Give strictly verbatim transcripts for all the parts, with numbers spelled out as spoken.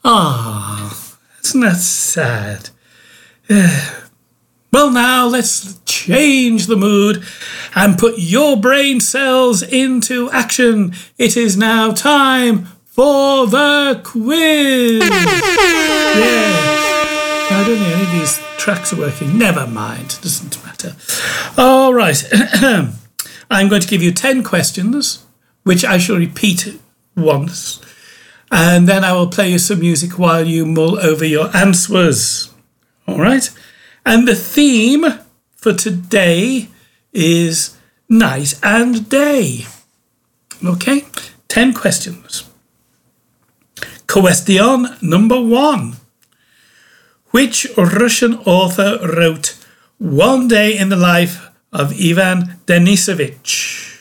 Ah, isn't that sad? Well, now let's change the mood and put your brain cells into action. It is now time for the quiz. Yeah. I don't think any of these tracks are working. Never mind. Doesn't matter. All right. I'm going to give you ten questions, which I shall repeat once. And then I will play you some music while you mull over your answers. All right. And the theme for today is night and day. Okay. ten questions. Question number one. Which Russian author wrote One Day in the Life of Ivan Denisovich?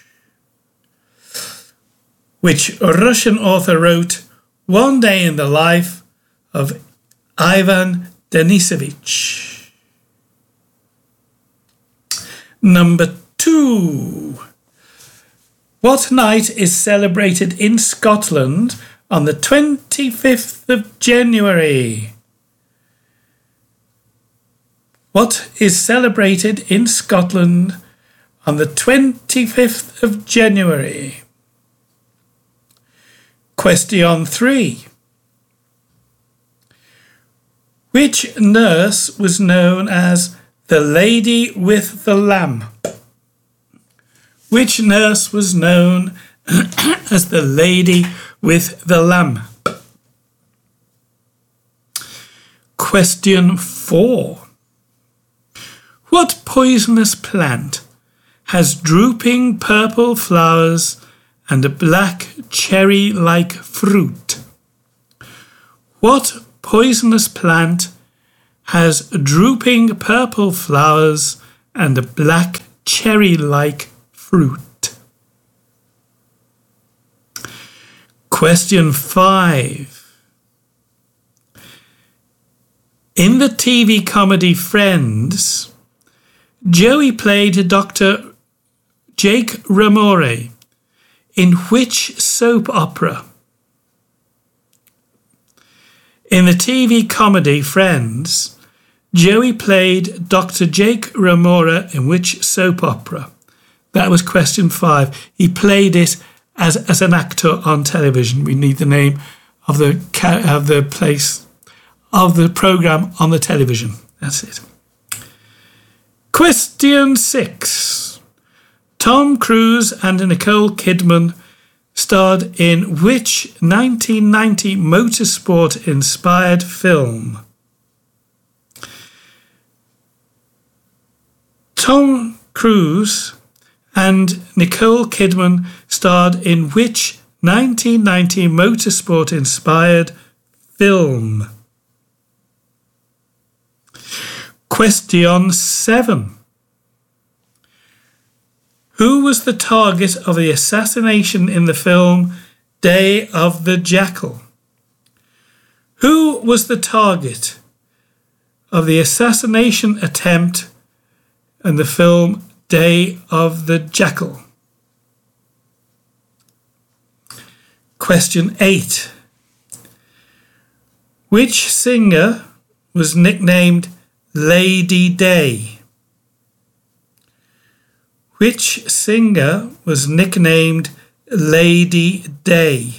Which Russian author wrote One Day in the Life of Ivan Denisovich? Number two. What night is celebrated in Scotland on the twenty-fifth of January? What is celebrated in Scotland on the twenty-fifth of January? Question three. Which nurse was known as the Lady with the Lamb? Which nurse was known as the Lady with the Lamb? Question four. What poisonous plant has drooping purple flowers and a black cherry-like fruit? What poisonous plant has drooping purple flowers and a black cherry-like fruit? Question five. In the T V comedy Friends, Joey played Doctor Jake Ramore in which soap opera? In the T V comedy Friends, Joey played Doctor Jake Ramore in which soap opera? That was question five. He played it as as an actor on television. We need the name of the of the place of the program on the television. That's it. Question six. Tom Cruise and Nicole Kidman starred in which nineteen ninety motorsport-inspired film? Tom Cruise and Nicole Kidman starred in which nineteen ninety motorsport-inspired film? Question seven. Who was the target of the assassination in the film Day of the Jackal? Who was the target of the assassination attempt in the film Day of the Jackal? Question eight. Which singer was nicknamed Lady Day? Which singer was nicknamed Lady Day?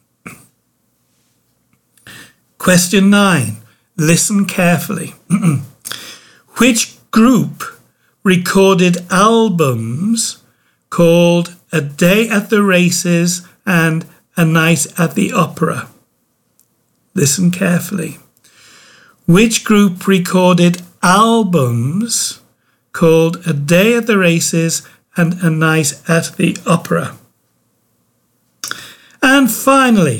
Question nine. Listen carefully. Which group recorded albums called A Day at the Races and A Night at the Opera? Listen carefully. Which group recorded albums called A Day at the Races and A Night at the Opera? And finally,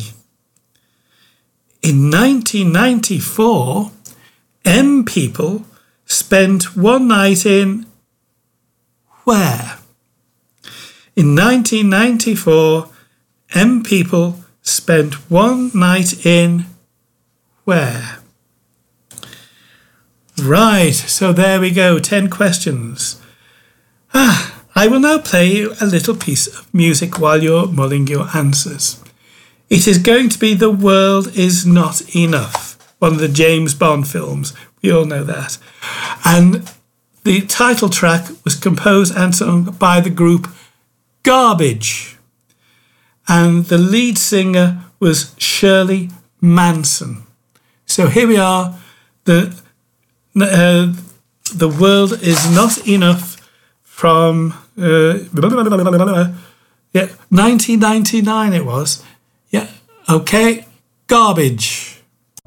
in nineteen ninety-four, M People spent one night in where? In nineteen ninety-four, M People spent one night in where? Right, so there we go, ten questions. Ah, I will now play you a little piece of music while you're mulling your answers. It is going to be The World Is Not Enough, one of the James Bond films. We all know that. And the title track was composed and sung by the group Garbage. And the lead singer was Shirley Manson. So here we are. The, uh, the World Is Not Enough from uh, yeah, nineteen ninety-nine it was. Yeah, okay. Garbage.